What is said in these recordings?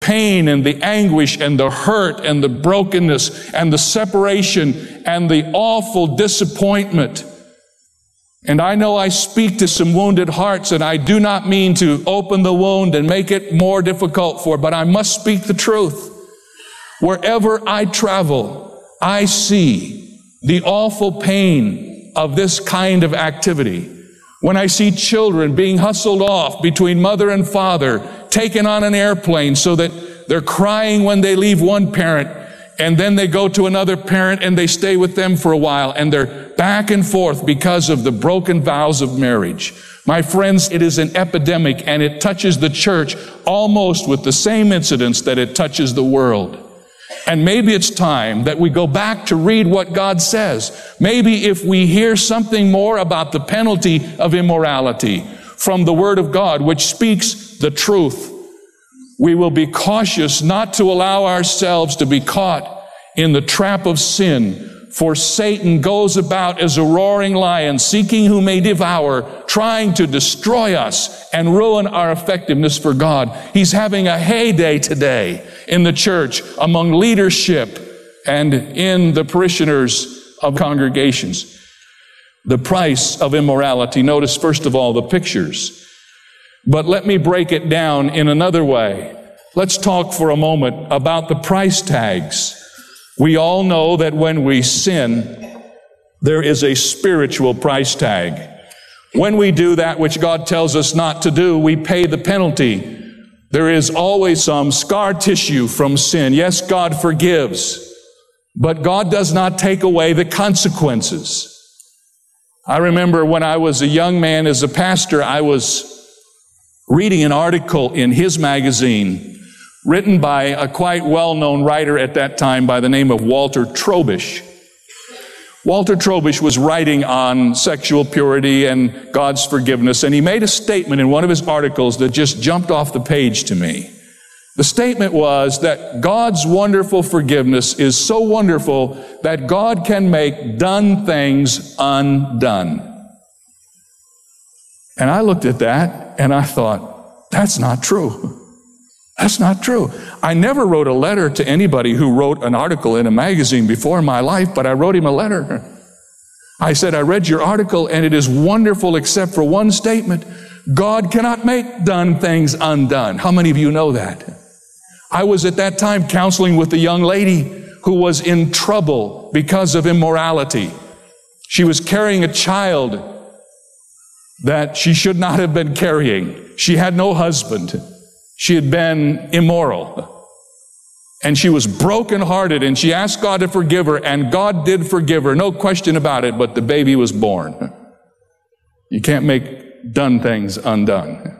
pain and the anguish and the hurt and the brokenness and the separation and the awful disappointment. And I know I speak to some wounded hearts, and I do not mean to open the wound and make it more difficult but I must speak the truth. Wherever I travel, I see the awful pain of this kind of activity. When I see children being hustled off between mother and father, taken on an airplane so that they're crying when they leave one parent, and then they go to another parent and they stay with them for a while, and they're back and forth because of the broken vows of marriage. My friends, it is an epidemic, and it touches the church almost with the same incidents that it touches the world. And maybe it's time that we go back to read what God says. Maybe if we hear something more about the penalty of immorality from the Word of God, which speaks the truth, we will be cautious not to allow ourselves to be caught in the trap of sin. For Satan goes about as a roaring lion, seeking whom may devour, trying to destroy us and ruin our effectiveness for God. He's having a heyday today in the church, among leadership, and in the parishioners of congregations. The price of immorality. Notice, first of all, the pictures. But let me break it down in another way. Let's talk for a moment about the price tags. We all know that when we sin, there is a spiritual price tag. When we do that which God tells us not to do, we pay the penalty. There is always some scar tissue from sin. Yes, God forgives, but God does not take away the consequences. I remember when I was a young man as a pastor, I was reading an article in his magazine written by a quite well-known writer at that time by the name of Walter Trobisch. Walter Trobisch was writing on sexual purity and God's forgiveness, and he made a statement in one of his articles that just jumped off the page to me. The statement was that God's wonderful forgiveness is so wonderful that God can make done things undone. And I looked at that and I thought, that's not true. That's not true. I never wrote a letter to anybody who wrote an article in a magazine before in my life, but I wrote him a letter. I said, I read your article and it is wonderful except for one statement. God cannot make done things undone. How many of you know that? I was at that time counseling with a young lady who was in trouble because of immorality. She was carrying a child that she should not have been carrying. She had no husband. She had been immoral. And she was brokenhearted, and she asked God to forgive her, and God did forgive her, no question about it, but the baby was born. You can't make done things undone.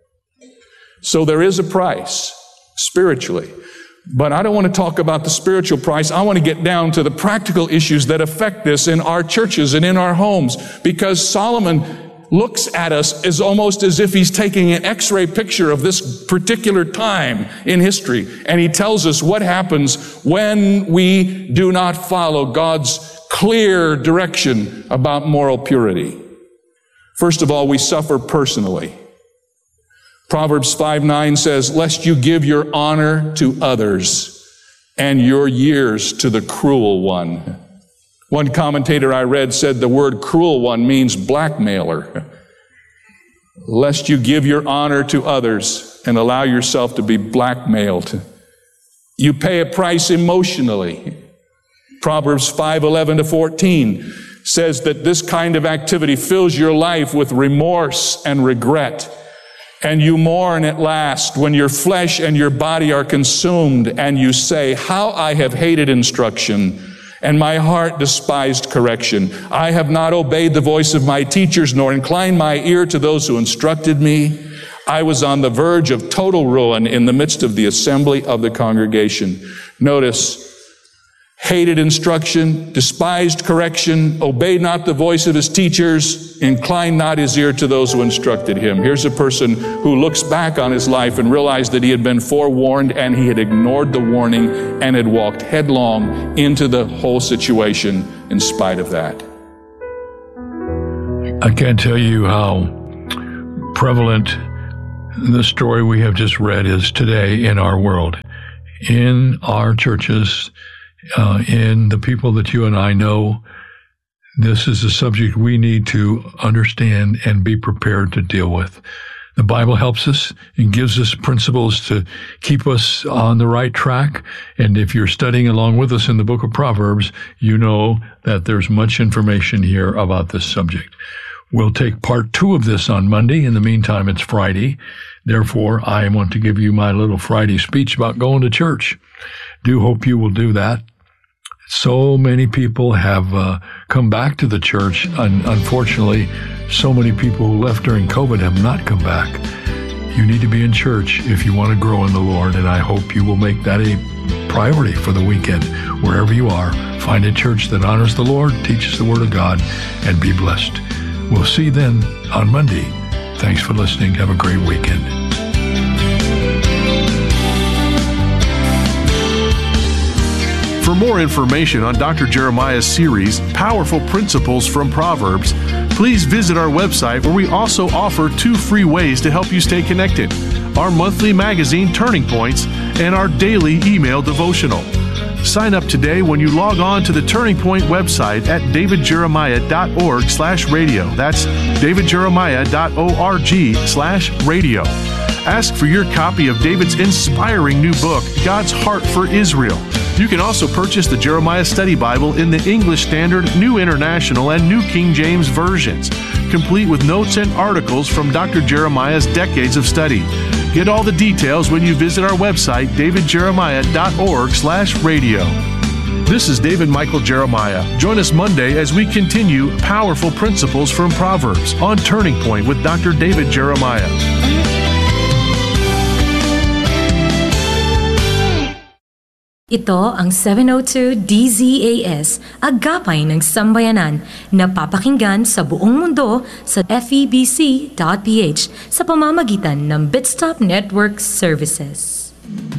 So there is a price, spiritually. But I don't want to talk about the spiritual price. I want to get down to the practical issues that affect this in our churches and in our homes, because Solomon looks at us as almost as if he's taking an X-ray picture of this particular time in history. And he tells us what happens when we do not follow God's clear direction about moral purity. First of all, we suffer personally. Proverbs 5:9 says, lest you give your honor to others and your years to the cruel one. One commentator I read said the word cruel one means blackmailer. Lest you give your honor to others and allow yourself to be blackmailed. You pay a price emotionally. Proverbs 5:11-14 says that this kind of activity fills your life with remorse and regret. And you mourn at last when your flesh and your body are consumed, and you say, how I have hated instruction, and my heart despised correction. I have not obeyed the voice of my teachers, nor inclined my ear to those who instructed me. I was on the verge of total ruin in the midst of the assembly of the congregation. Notice, hated instruction, despised correction, obeyed not the voice of his teachers, inclined not his ear to those who instructed him. Here's a person who looks back on his life and realized that he had been forewarned and he had ignored the warning and had walked headlong into the whole situation in spite of that. I can't tell you how prevalent The story we have just read is today in our world, in our churches, in the people that you and I know. This is a subject we need to understand and be prepared to deal with. The Bible helps us and gives us principles to keep us on the right track. And if you're studying along with us in the book of Proverbs, you know that there's much information here about this subject. We'll take part 2 of this on Monday. In the meantime, it's Friday. Therefore, I want to give you my little Friday speech about going to church. Do hope you will do that. So many people have come back to the church. Unfortunately, so many people who left during COVID have not come back. You need to be in church if you want to grow in the Lord, and I hope you will make that a priority for the weekend. Wherever you are, find a church that honors the Lord, teaches the Word of God, and be blessed. We'll see you then on Monday. Thanks for listening. Have a great weekend. For more information on Dr. Jeremiah's series, Powerful Principles from Proverbs, please visit our website, where we also offer 2 free ways to help you stay connected: our monthly magazine, Turning Points, and our daily email devotional. Sign up today when you log on to the Turning Point website at davidjeremiah.org/radio. That's davidjeremiah.org/radio. Ask for your copy of David's inspiring new book, God's Heart for Israel. You can also purchase the Jeremiah Study Bible in the English Standard, New International, and New King James versions, complete with notes and articles from Dr. Jeremiah's decades of study. Get all the details when you visit our website, davidjeremiah.org/radio. This is David Michael Jeremiah. Join us Monday as we continue Powerful Principles from Proverbs on Turning Point with Dr. David Jeremiah. Ito ang 702 DZAS, Agapay ng Sambayanan, na papakinggan sa buong mundo sa febc.ph sa pamamagitan ng Bitstop Network Services.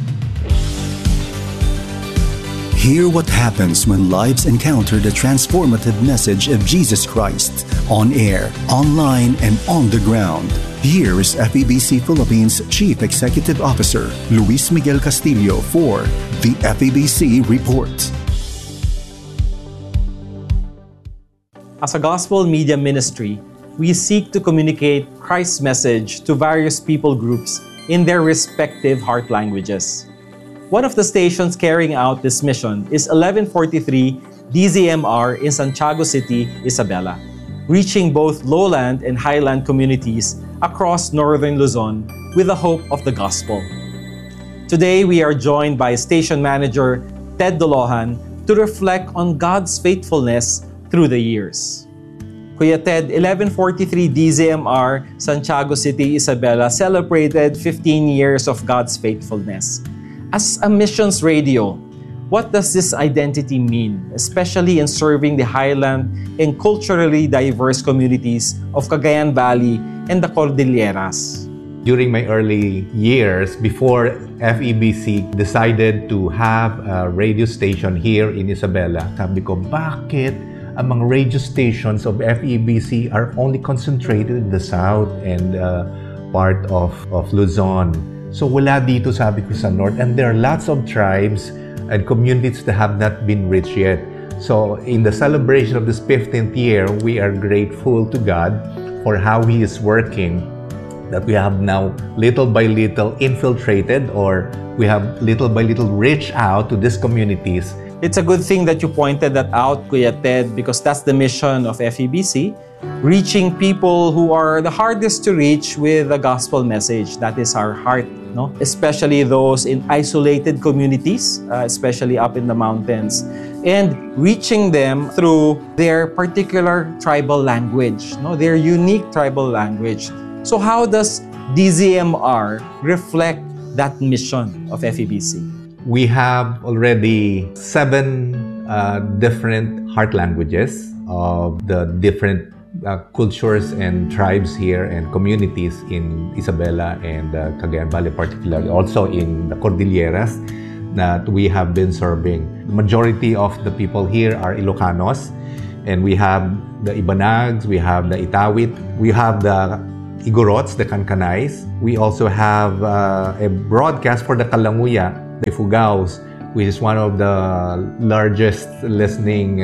Hear what happens when lives encounter the transformative message of Jesus Christ on air, online, and on the ground. Here is FEBC Philippines Chief Executive Officer Luis Miguel Castillo for the FEBC Report. As a gospel media ministry, we seek to communicate Christ's message to various people groups in their respective heart languages. One of the stations carrying out this mission is 1143 DZMR in Santiago City, Isabela, reaching both lowland and highland communities across northern Luzon with the hope of the gospel. Today, we are joined by Station Manager Ted Dolohan to reflect on God's faithfulness through the years. Kuya Ted, 1143 DZMR, Santiago City, Isabela celebrated 15 years of God's faithfulness. As a missions radio, what does this identity mean, especially in serving the highland and culturally diverse communities of Cagayan Valley and the Cordilleras? During my early years, before FEBC decided to have a radio station here in Isabela, sabi ko, bakit ang mga radio stations of FEBC are only concentrated in the south and part of Luzon? So wala dito, sabi ko, sa north. And there are lots of tribes and communities that have not been reached yet. So in the celebration of this 15th year, we are grateful to God for how He is working, that we have now little by little infiltrated, or we have little by little reached out to these communities. It's a good thing that you pointed that out, Kuya Ted, because that's the mission of FEBC, reaching people who are the hardest to reach with the gospel message. That is our heart, no? Especially those in isolated communities, especially up in the mountains, and reaching them through their particular tribal language, no? Their unique tribal language. So how does DZMR reflect that mission of FEBC? We have already 7 different heart languages of the different cultures and tribes here and communities in Isabela and Cagayan Valley particularly, also in the Cordilleras that we have been serving. The majority of the people here are Ilocanos, and we have the Ibanags, we have the Itawit, we have the Igorots, the Kankanays. We also have a broadcast for the Kalanguya, the Ifugaos, which is one of the largest listening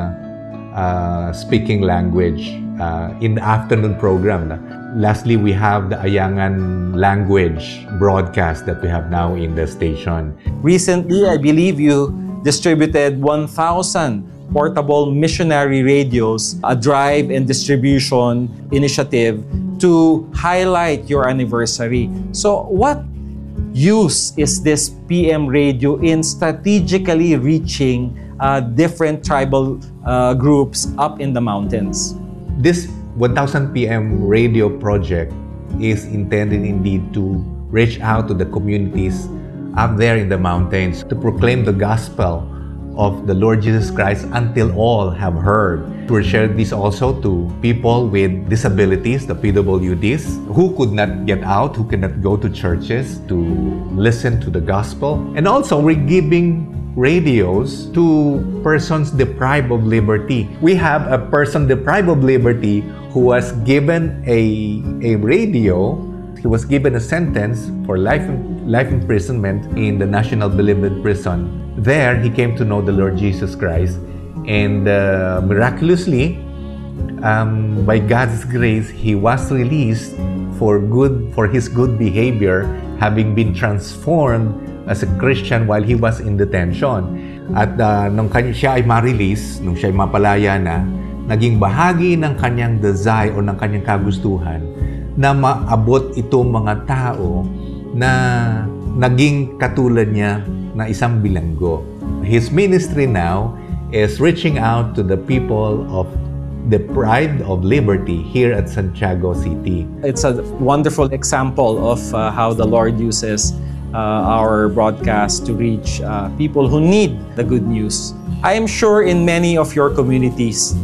speaking language in the afternoon program. Lastly, we have the Ayangan language broadcast that we have now in the station. Recently, I believe you distributed 1,000 portable missionary radios, a drive and distribution initiative to highlight your anniversary. So what use is this PM radio in strategically reaching different tribal groups up in the mountains? This 1000 PM radio project is intended indeed to reach out to the communities up there in the mountains to proclaim the gospel of the Lord Jesus Christ until all have heard. We share this also to people with disabilities, the PWDs, who could not get out, who cannot go to churches to listen to the gospel. And also we're giving radios to persons deprived of liberty. We have a person deprived of liberty who was given a radio. He was given a sentence for life imprisonment in the National Bilibid Prison. There, he came to know the Lord Jesus Christ, and miraculously, by God's grace, he was released for his good behavior, having been transformed as a Christian while he was in detention. At nung siya ay ma-release, nung siya ay mapalaya na, naging bahagi ng kanyang desire o ng kanyang kagustuhan na maabot itong mga tao na naging katulad niya na isang bilanggo. His ministry now is reaching out to the people of deprived of liberty here at Santiago City. It's a wonderful example of how the Lord uses our broadcast to reach people who need the good news. I am sure in many of your communities,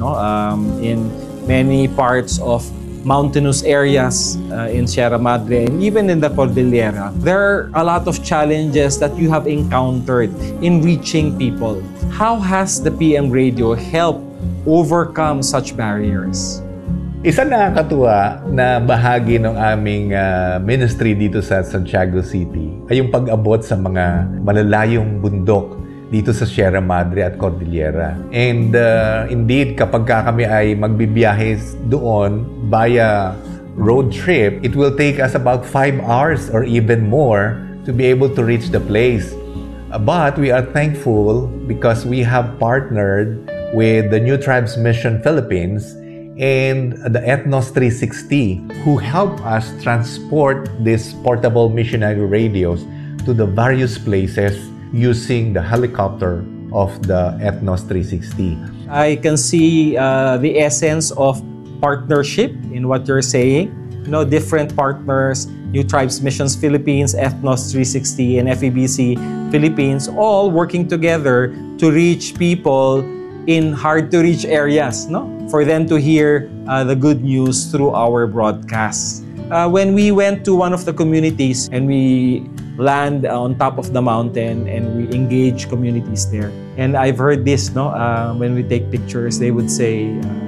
in many parts of mountainous areas in Sierra Madre and even in the Cordillera, there are a lot of challenges that you have encountered in reaching people. How has the PM radio helped overcome such barriers? Isa nakakatuwa na bahagi ng aming ministry dito sa Santiago City ay yung pag-abot sa mga malalayong bundok dito sa Sierra Madre at Cordillera. And indeed, kapag kami ay magbibiyahe doon via road trip, it will take us about 5 hours or even more to be able to reach the place. But we are thankful because we have partnered with the New Tribes Mission Philippines and the Ethnos 360, who help us transport these portable missionary radios to the various places using the helicopter of the Ethnos 360. I can see the essence of partnership in what you're saying. Different partners, New Tribes Missions Philippines, Ethnos 360, and FEBC Philippines, all working together to reach people in hard-to-reach areas, for them to hear the good news through our broadcasts. When we went to one of the communities and we land on top of the mountain and we engage communities there. And I've heard this, when we take pictures, they would say,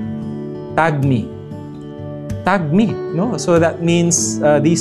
tag me. Tag me. So that means these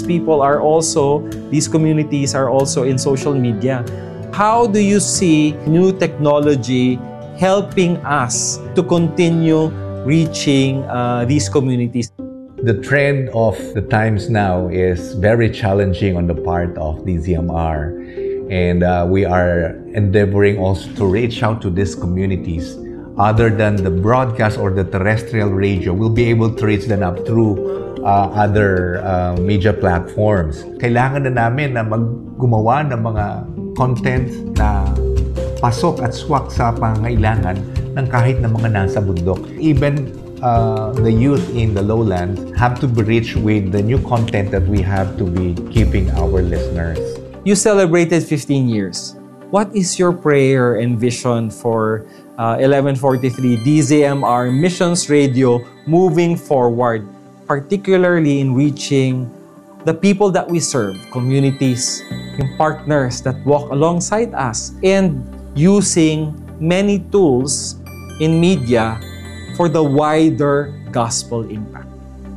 communities are also in social media. How do you see new technology helping us to continue reaching these communities? The trend of the times now is very challenging on the part of DZMR, and we are endeavoring also to reach out to these communities. Other than the broadcast or the terrestrial radio, we'll be able to reach them up through other media platforms. Kailangan na namin na gumawa ng mga content na pasok at swak sa pangailangan ng kahit na mga nasa bundok. Even the youth in the lowlands have to be reached with the new content that we have to be keeping our listeners. You celebrated 15 years. What is your prayer and vision for 1143 DZMR Missions Radio moving forward, particularly in reaching the people that we serve, communities, yung partners that walk alongside us, and using many tools in media for the wider gospel impact?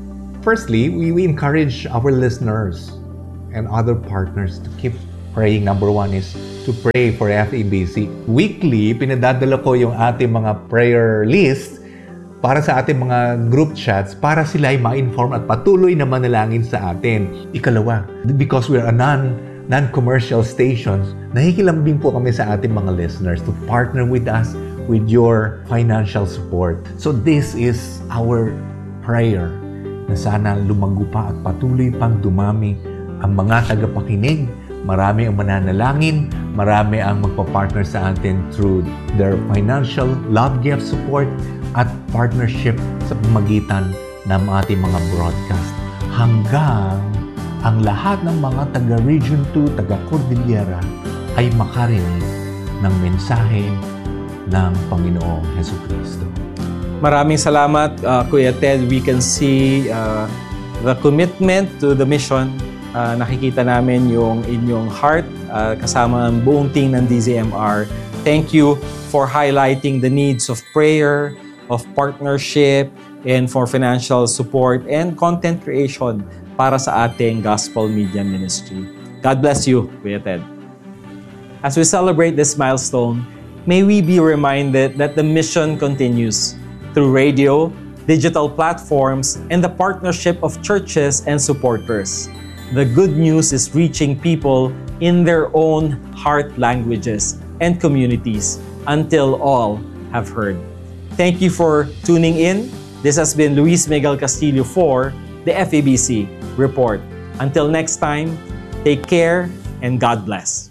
firstly, we encourage our listeners and other partners to keep praying. Number one is to pray for FEBC. Weekly, pinadadala ko yung ating mga prayer list para sa ating mga group chats para sila ay ma-inform at patuloy na manalangin sa atin. Ikalawa, because we're a non-commercial stations, nahikilambing po kami sa ating mga listeners to partner with us with your financial support. So this is our prayer na sana lumago pa at patuloy pang dumami ang mga tagapakinig. Marami ang mananalangin, marami ang magpa-partner sa atin through their financial love gift support at partnership sa pamagitan ng ating mga broadcast. Hanggang ang lahat ng mga taga-Region 2, taga-Cordillera ay makarinig ng mensahe ng Panginoong Jesucristo. Maraming salamat, Kuya Ted. We can see the commitment to the mission. Nakikita namin yung inyong heart kasama ang buong team ng DZMR. Thank you for highlighting the needs of prayer, of partnership, and for financial support and content creation para sa ating gospel media ministry. God bless you, Kuya Ted. As we celebrate this milestone, may we be reminded that the mission continues through radio, digital platforms, and the partnership of churches and supporters. The good news is reaching people in their own heart languages and communities until all have heard. Thank you for tuning in. This has been Luis Miguel Castillo for the FEBC Report. Until next time, take care and God bless.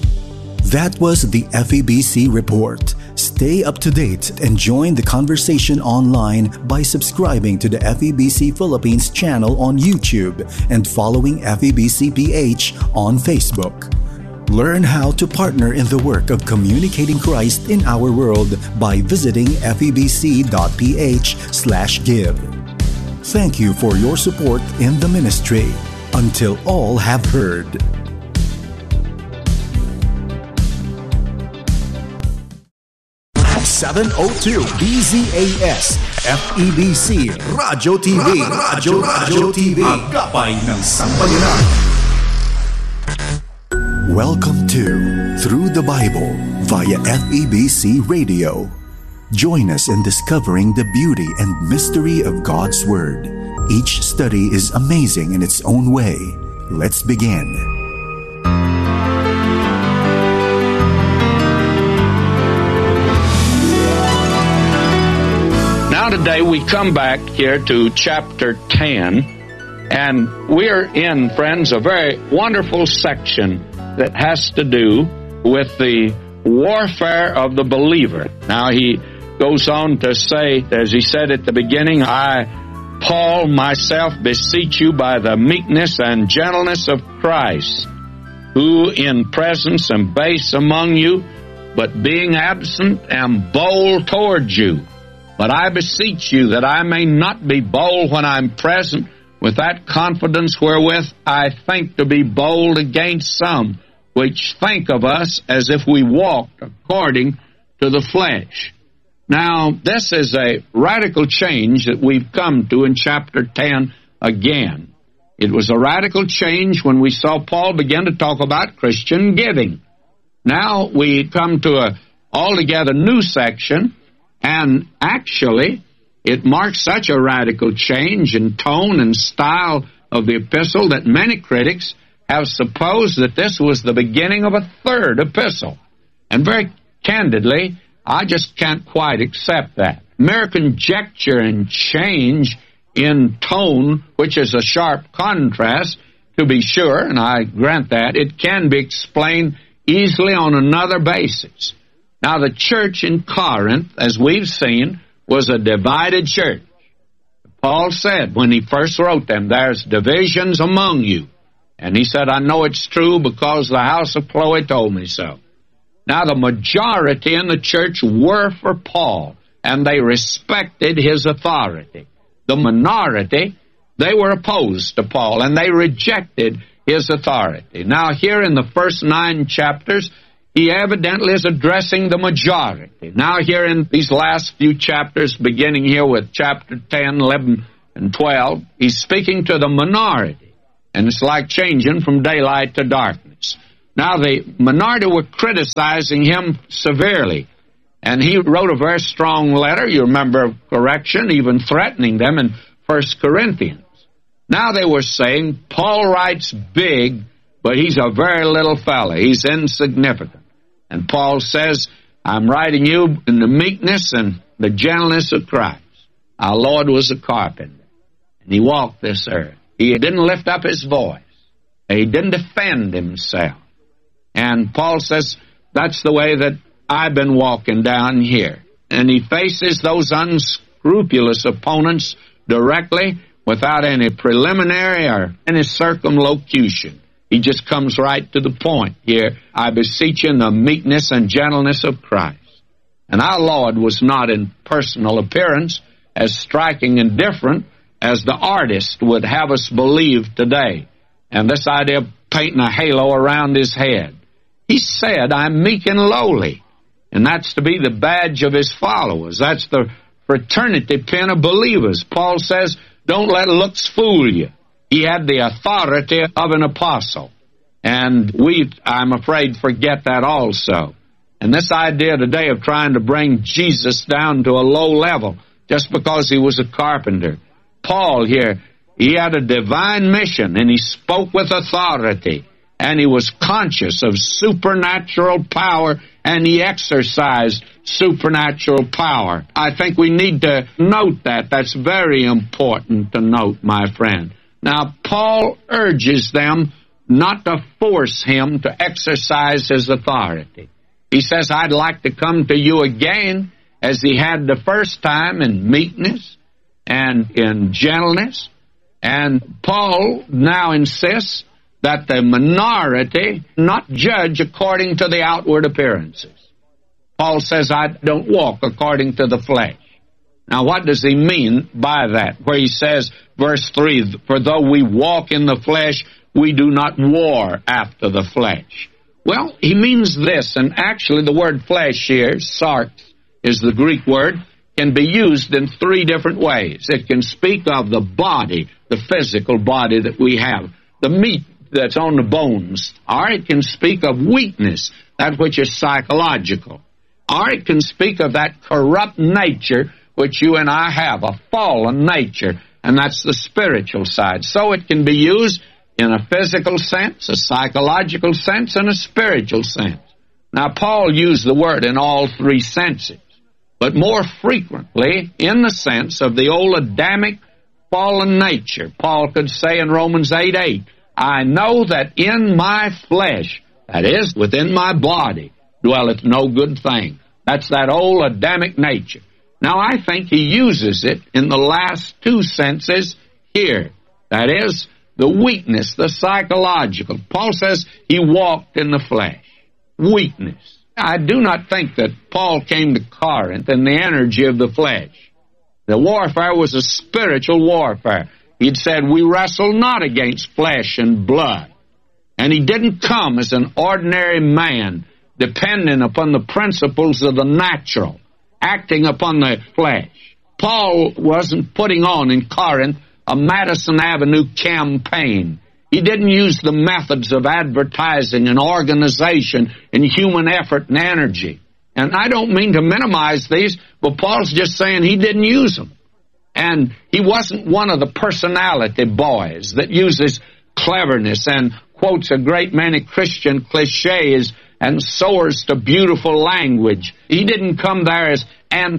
That was the FEBC Report. Stay up to date and join the conversation online by subscribing to the FEBC Philippines channel on YouTube and following FEBC PH on Facebook. Learn how to partner in the work of communicating Christ in our world by visiting febc.ph/give. Thank you for your support in the ministry. Until all have heard. @702 DZAS FEBC Radyo TV. Radyo TV. Agapay ng Sambayanan. Welcome to Through the Bible via FEBC Radio. Join us in discovering the beauty and mystery of God's Word. Each study is amazing in its own way. Let's begin. Now today we come back here to chapter 10, and we're in, friends, a very wonderful section that has to do with the warfare of the believer. Now he goes on to say, as he said at the beginning, I, Paul, myself beseech you by the meekness and gentleness of Christ, who in presence am base among you, but being absent am bold towards you. But I beseech you that I may not be bold when I'm present with that confidence wherewith I think to be bold against some, which think of us as if we walked according to the flesh. Now, this is a radical change that we've come to in chapter 10 again. It was a radical change when we saw Paul begin to talk about Christian giving. Now we come to a altogether new section, and actually it marks such a radical change in tone and style of the epistle that many critics have supposed that this was the beginning of a third epistle. And very candidly, I just can't quite accept that. Mere conjecture and change in tone, which is a sharp contrast, to be sure, and I grant that, it can be explained easily on another basis. Now, the church in Corinth, as we've seen, was a divided church. Paul said when he first wrote them, there's divisions among you. And he said, I know it's true because the house of Chloe told me so. Now, the majority in the church were for Paul, and they respected his authority. The minority, they were opposed to Paul, and they rejected his authority. Now, here in the first 9 chapters, he evidently is addressing the majority. Now, here in these last few chapters, beginning here with chapter 10, 11, and 12, he's speaking to the minority. And it's like changing from daylight to darkness. Now, the minority were criticizing him severely. And he wrote a very strong letter, you remember, correction, even threatening them in 1 Corinthians. Now they were saying, Paul writes big, but he's a very little fella. He's insignificant. And Paul says, I'm writing you in the meekness and the gentleness of Christ. Our Lord was a carpenter, and he walked this earth. He didn't lift up his voice. He didn't defend himself. And Paul says, that's the way that I've been walking down here. And he faces those unscrupulous opponents directly without any preliminary or any circumlocution. He just comes right to the point here. I beseech you in the meekness and gentleness of Christ. And our Lord was not in personal appearance as striking and different as the artist would have us believe today. And this idea of painting a halo around his head. He said, I'm meek and lowly. And that's to be the badge of his followers. That's the fraternity pin of believers. Paul says, don't let looks fool you. He had the authority of an apostle. And we, I'm afraid, forget that also. And this idea today of trying to bring Jesus down to a low level just because he was a carpenter. Paul here, he had a divine mission, and he spoke with authority, and he was conscious of supernatural power, and he exercised supernatural power. I think we need to note that. That's very important to note, my friend. Now, Paul urges them not to force him to exercise his authority. He says, I'd like to come to you again as he had the first time in meekness and in gentleness. And Paul now insists that the minority not judge according to the outward appearances. Paul says, I don't walk according to the flesh. Now, what does he mean by that? Where he says, verse 3, for though we walk in the flesh, we do not war after the flesh. Well, he means this, and actually the word flesh here, sarx, is the Greek word, can be used in three different ways. It can speak of the body, the physical body that we have, the meat that's on the bones, or it can speak of weakness, that which is psychological, or it can speak of that corrupt nature which you and I have, a fallen nature, and that's the spiritual side. So it can be used in a physical sense, a psychological sense, and a spiritual sense. Now, Paul used the word in all three senses, but more frequently in the sense of the old Adamic fallen nature. Paul could say in Romans 8:8, I know that in my flesh, that is, within my body, dwelleth no good thing. That's that old Adamic nature. Now, I think he uses it in the last two senses here. That is, the weakness, the psychological. Paul says he walked in the flesh. Weakness. I do not think that Paul came to Corinth in the energy of the flesh. The warfare was a spiritual warfare. He'd said, we wrestle not against flesh and blood. And he didn't come as an ordinary man, dependent upon the principles of the natural, acting upon the flesh. Paul wasn't putting on in Corinth a Madison Avenue campaign. He didn't use the methods of advertising and organization and human effort and energy. And I don't mean to minimize these, but Paul's just saying he didn't use them. And he wasn't one of the personality boys that uses cleverness and quotes a great many Christian cliches and soars to beautiful language. He didn't come there as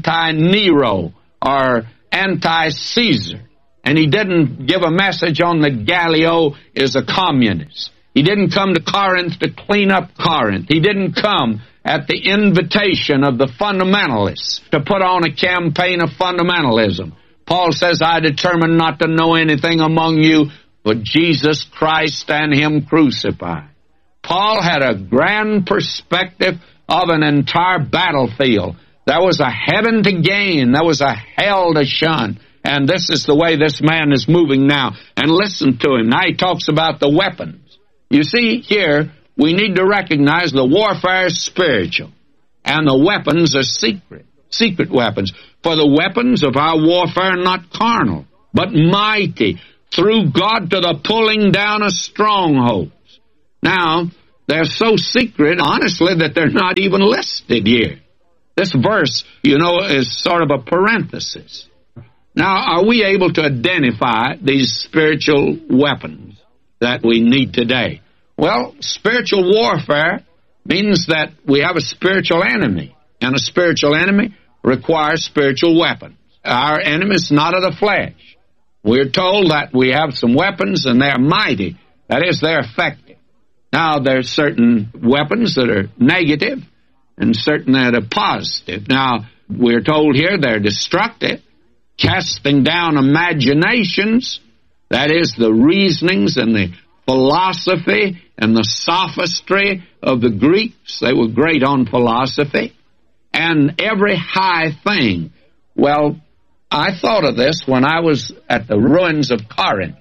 anti-Nero or anti-Caesar. And he didn't give a message on that Gallio is a communist. He didn't come to Corinth to clean up Corinth. He didn't come at the invitation of the fundamentalists to put on a campaign of fundamentalism. Paul says, I determined not to know anything among you but Jesus Christ and Him crucified. Paul had a grand perspective of an entire battlefield. There was a heaven to gain. There was a hell to shun. And this is the way this man is moving now. And listen to him. Now he talks about the weapons. You see, here, we need to recognize the warfare is spiritual. And the weapons are secret weapons. For the weapons of our warfare are not carnal, but mighty through God to the pulling down of strongholds. Now, they're so secret, honestly, that they're not even listed here. This verse, is sort of a parenthesis. Now, are we able to identify these spiritual weapons that we need today? Well, spiritual warfare means that we have a spiritual enemy, and a spiritual enemy requires spiritual weapons. Our enemy is not of the flesh. We're told that we have some weapons, and they're mighty. That is, they're effective. Now, there's certain weapons that are negative and certain that are positive. Now, we're told here they're destructive, casting down imaginations, that is, the reasonings and the philosophy and the sophistry of the Greeks. They were great on philosophy. And every high thing. Well, I thought of this when I was at the ruins of Corinth.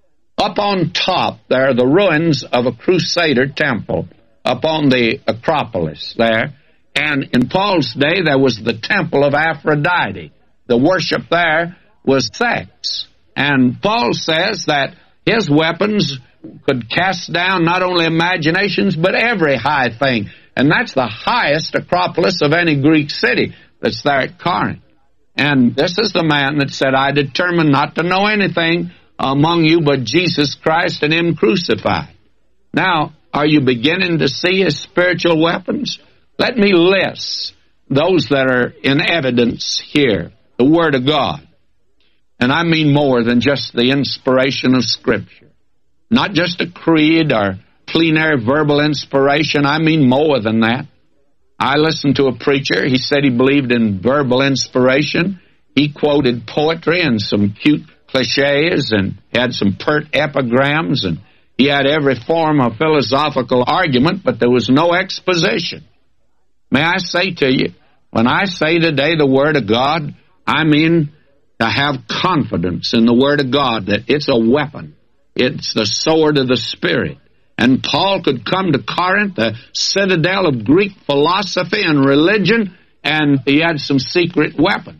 Up on top, there are the ruins of a Crusader temple up on the Acropolis there. And in Paul's day, there was the temple of Aphrodite. The worship there was sex. And Paul says that his weapons could cast down not only imaginations, but every high thing. And that's the highest Acropolis of any Greek city that's there at Corinth. And this is the man that said, I determined not to know anything among you but Jesus Christ and Him crucified. Now, are you beginning to see His spiritual weapons? Let me list those that are in evidence here. The Word of God. And I mean more than just the inspiration of Scripture. Not just a creed or plenary verbal inspiration. I mean more than that. I listened to a preacher. He said he believed in verbal inspiration. He quoted poetry and some cute cliches and had some pert epigrams, and he had every form of philosophical argument, but there was no exposition. May I say to you, when I say today the Word of God, I mean to have confidence in the Word of God, that it's a weapon. It's the sword of the Spirit. And Paul could come to Corinth, the citadel of Greek philosophy and religion, and he had some secret weapons.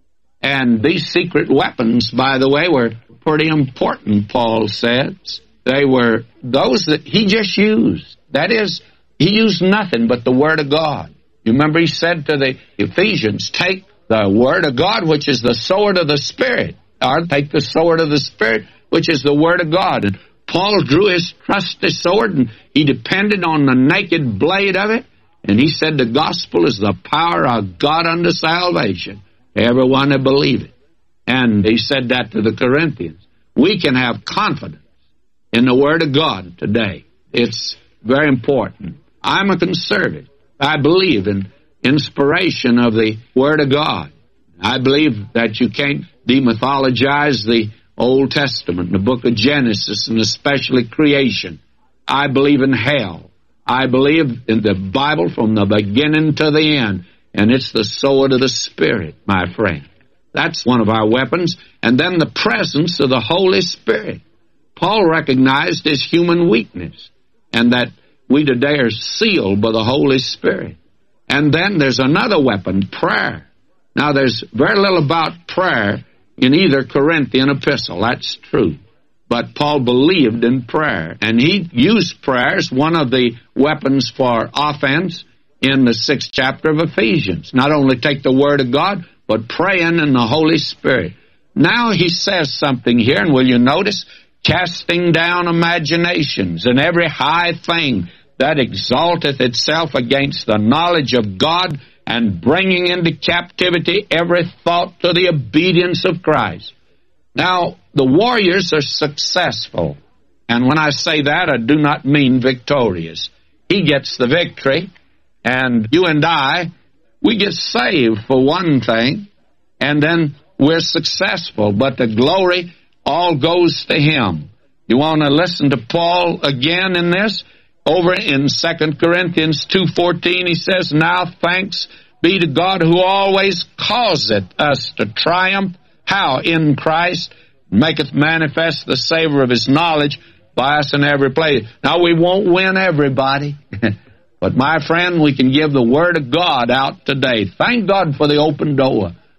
And these secret weapons, by the way, were pretty important, Paul says. They were those that he just used. That is, he used nothing but the Word of God. You remember he said to the Ephesians, take the Word of God, which is the sword of the Spirit, or take the sword of the Spirit, which is the Word of God. And Paul drew his trusty sword, and he depended on the naked blade of it, and he said the gospel is the power of God unto salvation to everyone that believe it. And he said that to the Corinthians. We can have confidence in the Word of God today. It's very important. I'm a conservative. I believe in inspiration of the Word of God. I believe that you can't demythologize the Old Testament, the book of Genesis, and especially creation. I believe in hell. I believe in the Bible from the beginning to the end, and it's the sword of the Spirit, my friend. That's one of our weapons. And then the presence of the Holy Spirit. Paul recognized his human weakness, and that we today are sealed by the Holy Spirit. And then there's another weapon, prayer. Now, there's very little about prayer in either Corinthian epistle. That's true. But Paul believed in prayer, and he used prayer as one of the weapons for offense in the 6th chapter of Ephesians. Not only take the Word of God, but praying in the Holy Spirit. Now he says something here, and will you notice? Casting down imaginations and every high thing that exalteth itself against the knowledge of God, and bringing into captivity every thought to the obedience of Christ. Now, the warriors are successful. And when I say that, I do not mean victorious. He gets the victory, and you and I, we get saved for one thing, and then we're successful. But the glory all goes to Him. You want to listen to Paul again in this? Over in 2 Corinthians 2:14, he says, now thanks be to God who always causeth us to triumph. How? In Christ, maketh manifest the savor of His knowledge by us in every place. Now, we won't win everybody, but my friend, we can give the Word of God out today. Thank God for the open door.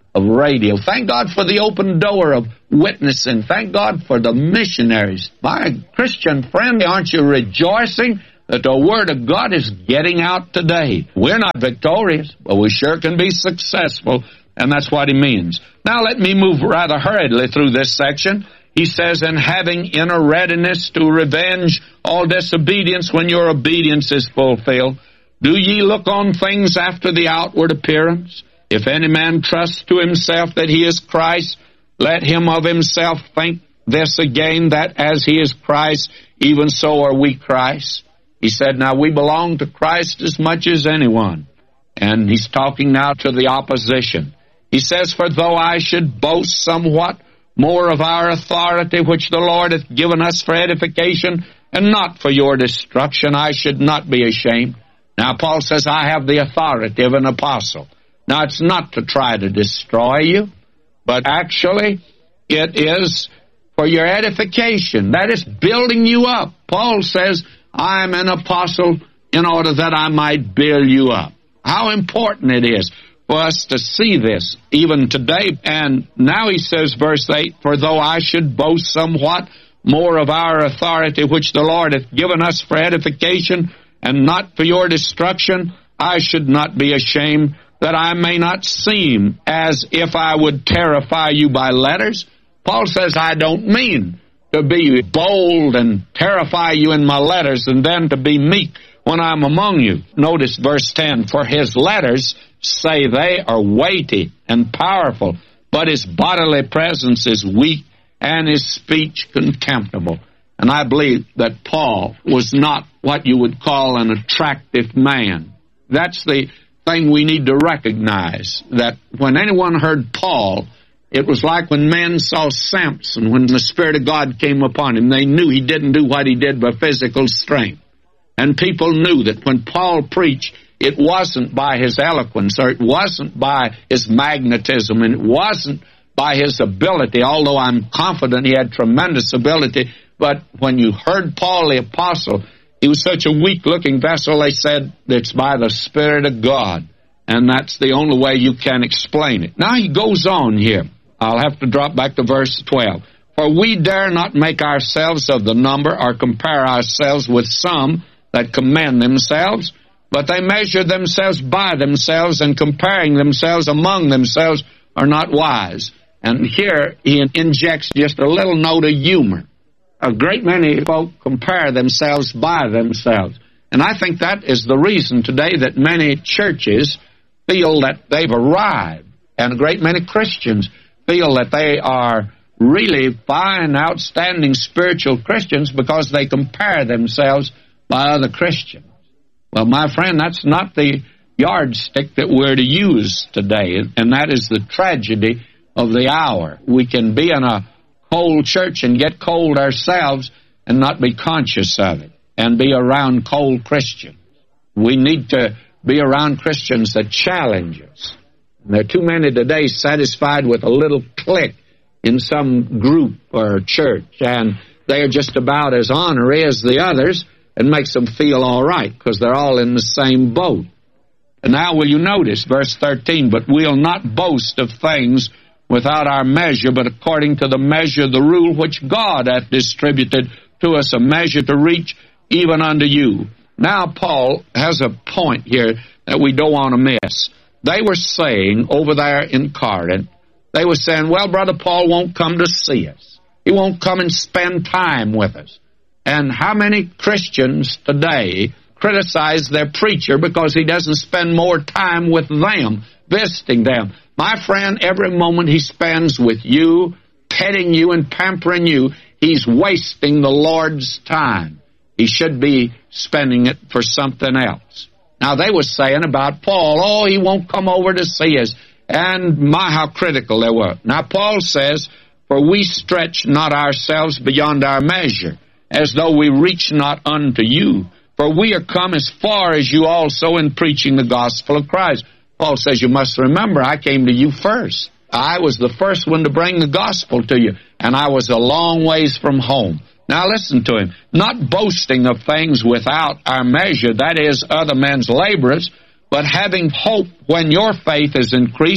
of radio. Thank God for the open door of witnessing. Thank God for the missionaries. My Christian friend, aren't you rejoicing that the Word of God is getting out today? We're not victorious, but we sure can be successful, and that's what he means. Now let me move rather hurriedly through this section. He says, and having inner readiness to revenge all disobedience when your obedience is fulfilled, do ye look on things after the outward appearance? If any man trust to himself that he is Christ, let him of himself think this again, that as he is Christ, even so are we Christ. He said, now we belong to Christ as much as anyone. And he's talking now to the opposition. He says, for though I should boast somewhat more of our authority, which the Lord hath given us for edification, and not for your destruction, I should not be ashamed. Now Paul says, I have the authority of an apostle. Now it's not to try to destroy you, but actually it is for your edification. That is building you up. Paul says, I'm an apostle in order that I might build you up. How important it is for us to see this even today. And now he says, verse 8, for though I should boast somewhat more of our authority, which the Lord hath given us for edification, and not for your destruction, I should not be ashamed, that I may not seem as if I would terrify you by letters. Paul says, I don't mean to be bold and terrify you in my letters, and then to be meek when I'm among you. Notice verse 10, for his letters, say they, are weighty and powerful, but his bodily presence is weak, and his speech contemptible. And I believe that Paul was not what you would call an attractive man. That's the thing we need to recognize, that when anyone heard Paul, it was like when men saw Samson, when the Spirit of God came upon him. They knew he didn't do what he did by physical strength. And people knew that when Paul preached, it wasn't by his eloquence, or it wasn't by his magnetism, and it wasn't by his ability, although I'm confident he had tremendous ability. But when you heard Paul the apostle, he was such a weak-looking vessel, they said it's by the Spirit of God. And that's the only way you can explain it. Now he goes on here. I'll have to drop back to verse 12. For we dare not make ourselves of the number, or compare ourselves with some that commend themselves, but they measure themselves by themselves, and comparing themselves among themselves are not wise. And here he injects just a little note of humor. A great many folk compare themselves by themselves. And I think that is the reason today that many churches feel that they've arrived, and a great many Christians feel that they are really fine, outstanding spiritual Christians because they compare themselves by other Christians. Well, my friend, that's not the yardstick that we're to use today, and that is the tragedy of the hour. We can be in a cold church and get cold ourselves and not be conscious of it, and be around cold Christians. We need to be around Christians that challenge us. And there are too many today satisfied with a little clique in some group or church, and they are just about as ornery as the others, and makes them feel all right because they're all in the same boat. And now will you notice verse 13, but we'll not boast of things without our measure, but according to the measure of the rule which God hath distributed to us, a measure to reach even unto you. Now Paul has a point here that we don't want to miss. They were saying over there in Corinth, they were saying, well, Brother Paul won't come to see us. He won't come and spend time with us. And how many Christians today criticize their preacher because he doesn't spend more time with them, visiting them? My friend, every moment he spends with you, petting you and pampering you, he's wasting the Lord's time. He should be spending it for something else. Now, they were saying about Paul, oh, he won't come over to see us. And my, how critical they were. Now, Paul says, for we stretch not ourselves beyond our measure, as though we reach not unto you. For we are come as far as you also in preaching the gospel of Christ. Paul says, you must remember, I came to you first. I was the first one to bring the gospel to you, and I was a long ways from home. Now listen to him. Not boasting of things without our measure, that is, other men's laborers, but having hope when your faith is increased,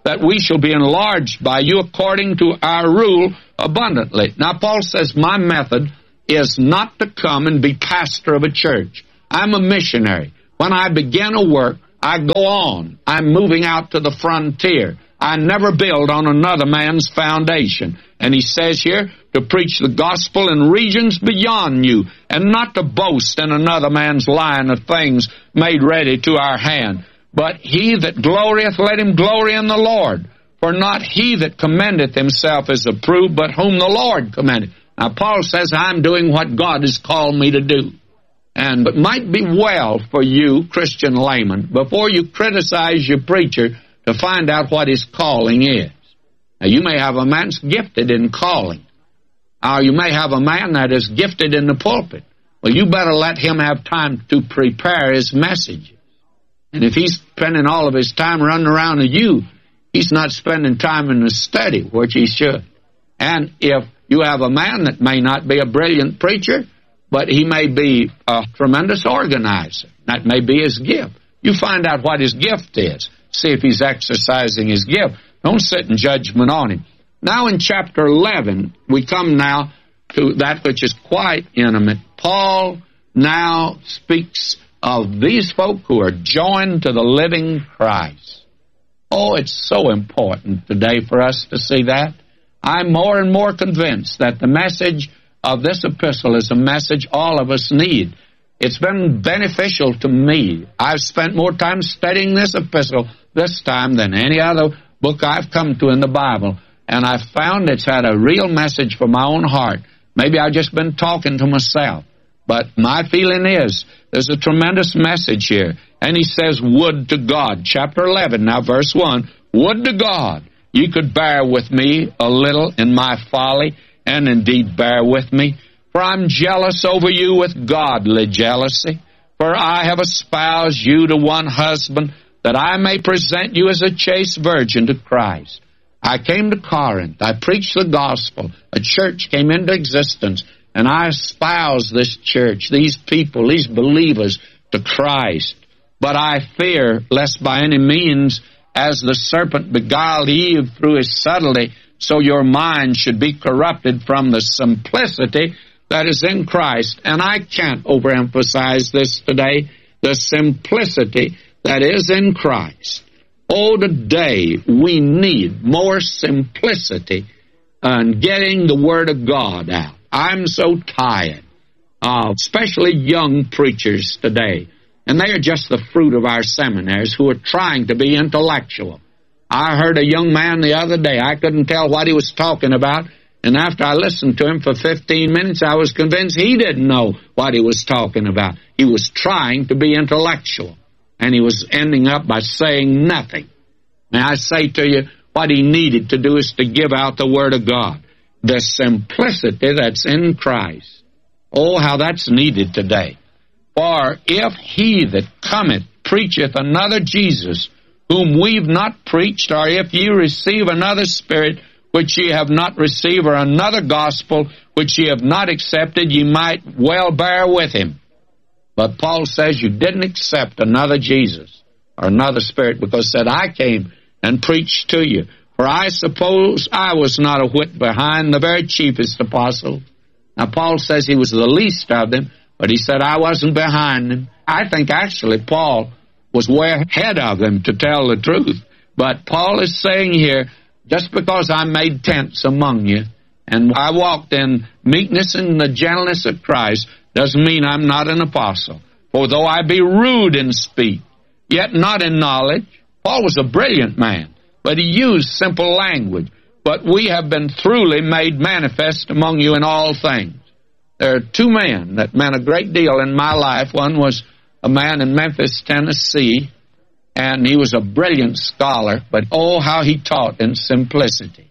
that we shall be enlarged by you according to our rule abundantly. Now, Paul says, my method is not to come and be pastor of a church. I'm a missionary. When I begin a work, I go on. I'm moving out to the frontier. I never build on another man's foundation. And he says here, to preach the gospel in regions beyond you, and not to boast in another man's line of things made ready to our hand. But he that glorieth, let him glory in the Lord. For not he that commendeth himself is approved, but whom the Lord commendeth. Now, Paul says, I'm doing what God has called me to do. And it might be well for you, Christian layman, before you criticize your preacher, to find out what his calling is. Now, you may have a man that's gifted in calling. Or you may have a man that is gifted in the pulpit. Well, you better let him have time to prepare his messages. And if he's spending all of his time running around to you, he's not spending time in the study, which he should. And if you have a man that may not be a brilliant preacher, but he may be a tremendous organizer, that may be his gift. You find out what his gift is. See if he's exercising his gift. Don't sit in judgment on him. Now in chapter 11, we come now to that which is quite intimate. Paul now speaks of these folk who are joined to the living Christ. Oh, it's so important today for us to see that. I'm more and more convinced that the message of this epistle is a message all of us need. It's been beneficial to me. I've spent more time studying this epistle this time than any other book I've come to in the Bible, and I've found it's had a real message for my own heart. Maybe I've just been talking to myself, but my feeling is there's a tremendous message here. And he says, would to God, chapter 11, now verse 1, would to God ye could bear with me a little in my folly, and indeed bear with me. For I'm jealous over you with godly jealousy. For I have espoused you to one husband, that I may present you as a chaste virgin to Christ. I came to Corinth. I preached the gospel. A church came into existence, and I espoused this church, these people, these believers, to Christ. But I fear lest by any means, as the serpent beguiled Eve through his subtlety, so your mind should be corrupted from the simplicity that is in Christ. And I can't overemphasize this today, the simplicity that is in Christ. Oh, today we need more simplicity in getting the Word of God out. I'm so tired of especially young preachers today, and they are just the fruit of our seminaries who are trying to be intellectual. I heard a young man the other day. I couldn't tell what he was talking about, and after I listened to him for 15 minutes, I was convinced he didn't know what he was talking about. He was trying to be intellectual, and he was ending up by saying nothing. Now, I say to you, what he needed to do is to give out the Word of God, the simplicity that's in Christ. Oh, how that's needed today. For if he that cometh preacheth another Jesus, whom we've not preached, or if ye receive another spirit, which ye have not received, or another gospel, which ye have not accepted, ye might well bear with him. But Paul says you didn't accept another Jesus, or another spirit, because said, I came and preached to you. For I suppose I was not a whit behind the very chiefest apostle. Now, Paul says he was the least of them, but he said I wasn't behind them. I think actually Paul was way ahead of them, to tell the truth. But Paul is saying here, just because I made tents among you, and I walked in meekness and the gentleness of Christ, doesn't mean I'm not an apostle. For though I be rude in speech, yet not in knowledge. Paul was a brilliant man, but he used simple language. But we have been truly made manifest among you in all things. There are two men that meant a great deal in my life. One was a man in Memphis, Tennessee, and he was a brilliant scholar, but oh, how he taught in simplicity.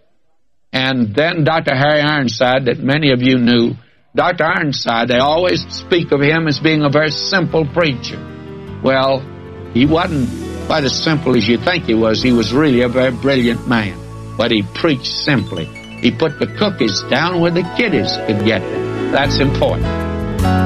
And then Dr. Harry Ironside, that many of you knew. Dr. Ironside, they always speak of him as being a very simple preacher. Well, he wasn't quite as simple as you think he was. He was really a very brilliant man, but he preached simply. He put the cookies down where the kiddies could get them. That's important.